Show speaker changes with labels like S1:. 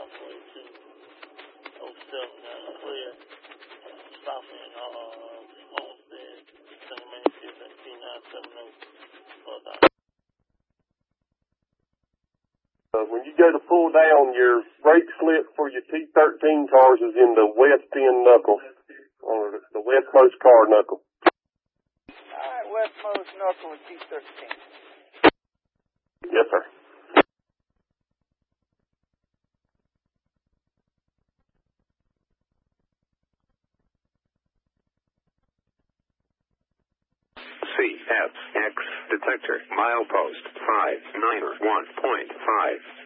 S1: clear, stopping, Homestead, Pennsylvania, 2970.
S2: When you go to pull down, your brake slip for your T13 cars is in the west end knuckle, or the westmost car knuckle.
S3: All right, westmost knuckle with T13.
S2: Yes, sir.
S4: CFX detector milepost 591.5.